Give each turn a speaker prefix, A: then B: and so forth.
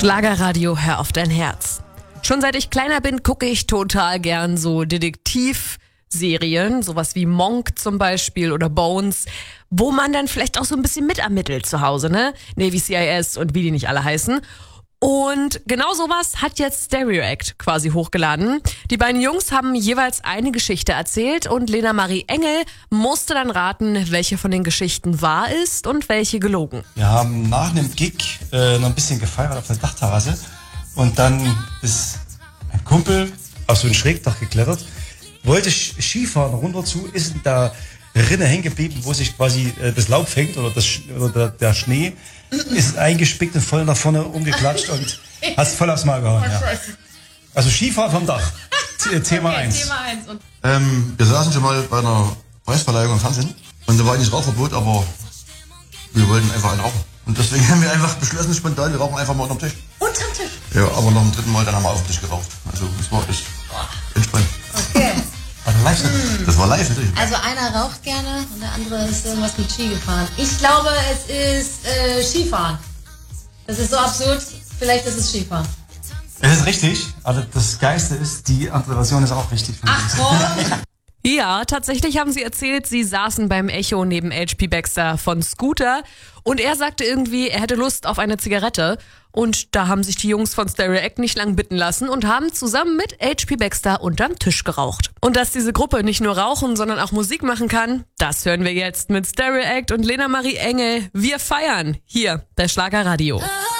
A: Schlagerradio, hör auf dein Herz. Schon seit ich kleiner bin, gucke ich total gern so Detektivserien, sowas wie Monk zum Beispiel oder Bones, wo man dann vielleicht auch so ein bisschen mitermittelt zu Hause, ne? Navy CIS und wie die nicht alle heißen. Und genau sowas hat jetzt Stereo Act quasi hochgeladen. Die beiden Jungs haben jeweils eine Geschichte erzählt und Lena Marie Engel musste dann raten, welche von den Geschichten wahr ist und welche gelogen.
B: Wir haben nach einem Gig noch ein bisschen gefeiert auf der Dachterrasse und dann ist ein Kumpel auf so ein Schrägdach geklettert, wollte Skifahren runter zu, ist in der Rinne hängen geblieben, wo sich quasi das Laub fängt oder der Schnee, ist eingespickt und voll nach vorne umgeklatscht und hat es voll aufs Maul gehauen. Ja. Also Skifahren vom Dach. Thema 1.
C: Wir saßen schon mal bei einer Preisverleihung im Fernsehen und da war eigentlich Rauchverbot, aber wir wollten einfach einen rauchen. Und deswegen haben wir einfach beschlossen, spontan, wir rauchen einfach mal unterm Tisch.
D: Unterm Tisch?
C: Ja, aber nach dem dritten Mal dann haben wir auf dem Tisch geraucht. Also das war echt entspannt.
D: Okay.
B: Also live.
C: Das war live natürlich.
D: Also einer raucht gerne und der andere ist irgendwas mit Ski gefahren. Ich glaube, es ist Skifahren. Das ist so absurd. Vielleicht ist es Skifahren.
B: Es ist richtig, aber das Geiste ist, die andere Version ist auch richtig.
D: Ach komm!
A: Ja, tatsächlich haben sie erzählt, sie saßen beim Echo neben H.P. Baxter von Scooter und er sagte irgendwie, er hätte Lust auf eine Zigarette und da haben sich die Jungs von Stereo Act nicht lang bitten lassen und haben zusammen mit H.P. Baxter unterm Tisch geraucht. Und dass diese Gruppe nicht nur rauchen, sondern auch Musik machen kann, das hören wir jetzt mit Stereo Act und Lena Marie Engel. Wir feiern hier bei Schlagerradio.